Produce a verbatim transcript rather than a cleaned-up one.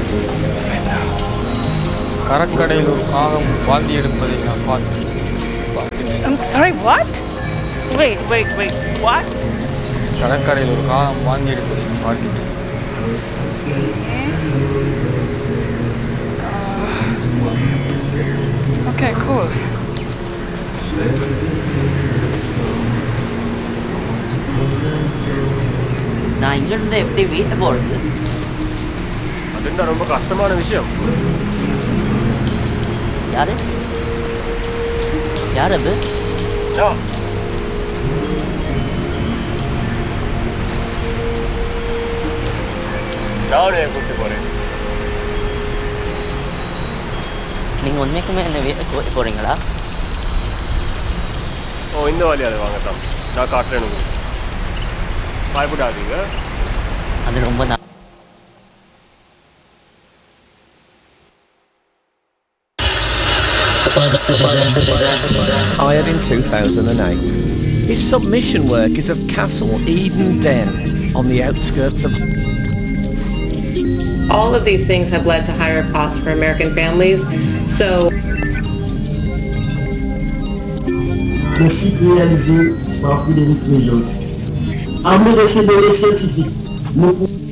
கடற்கரையில் ஒரு காகம் வாந்தி எடுப்பதை நான் பார்த்தேன். I'm sorry, what? Wait, wait, wait, what? கடற்கரையில் ஒரு காகம் வாந்தி எடுப்பதை நான் பார்த்தேன். Uh, okay, cool. நான் இங்கிருந்து எப்படி வீட்டை போகிறது? அதுதான் ரொம்ப கஷ்டமான விஷயம். யாரு யார் அது? நானே கூப்பிட்டு போறேன். நீங்கள் உண்மைக்குமே என்ன வீட்டை கூட்டி போகிறீங்களா? ஓ, இந்த வழியால் வாங்கத்தான் நான் காட்டுறேன் உங்களுக்கு. பயப்படாதீங்க. அது ரொம்ப நா Hired in two thousand eight. His submission work is of Castle Eden Den on the outskirts of... All of these things have led to higher costs for American families, so... Le site réalisé par Frédéric Méjean. Armé de ces données scientifiques, nous